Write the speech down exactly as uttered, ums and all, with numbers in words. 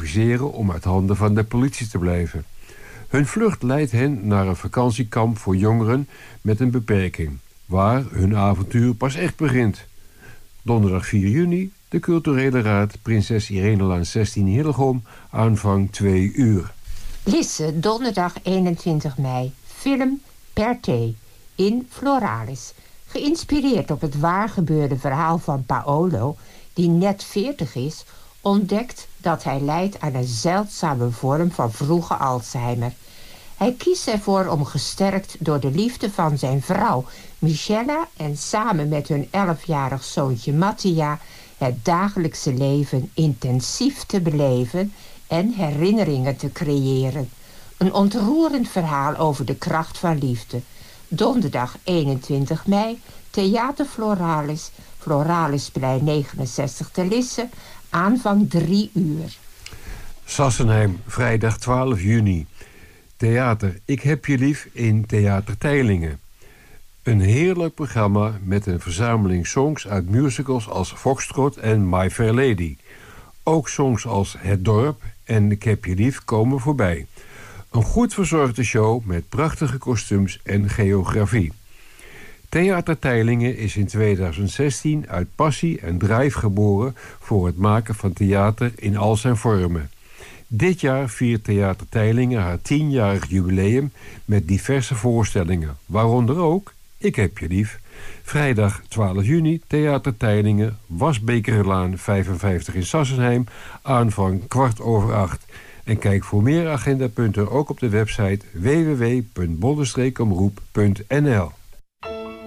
adviseren om uit handen van de politie te blijven. Hun vlucht leidt hen naar een vakantiekamp voor jongeren met een beperking, waar hun avontuur pas echt begint. Donderdag vier juni, de Culturele Raad, Prinses Irenelaan zestien Hillegom, aanvang twee uur. Lisse, donderdag eenentwintig mei, film Per Te in Floralis. Geïnspireerd op het waargebeurde verhaal van Paolo, die net veertig is, ontdekt dat hij lijdt aan een zeldzame vorm van vroege Alzheimer. Hij kiest ervoor om gesterkt door de liefde van zijn vrouw Michella en samen met hun elfjarig zoontje Mattia het dagelijkse leven intensief te beleven en herinneringen te creëren. Een ontroerend verhaal over de kracht van liefde. Donderdag eenentwintig mei, Theater Floralis, Floralisplein negenenzestig te Lisse, aanvang drie uur. Sassenheim, vrijdag twaalf juni. Theater Ik heb je lief in Theater Teylingen. Een heerlijk programma met een verzameling songs uit musicals als Foxtrot en My Fair Lady. Ook songs als Het Dorp en Ik heb je lief komen voorbij. Een goed verzorgde show met prachtige kostuums en choreografie. Theater Teylingen is in tweeduizend zestien uit passie en drijf geboren voor het maken van theater in al zijn vormen. Dit jaar viert Theater Teylingen haar tienjarig jubileum met diverse voorstellingen, waaronder ook Ik heb je lief. Vrijdag twaalf juni, Theater Teylingen, Wasbekerlaan vijfenvijftig in Sassenheim, aanvang kwart over acht. En kijk voor meer agendapunten ook op de website w w w punt bollenstreekomroep punt n l.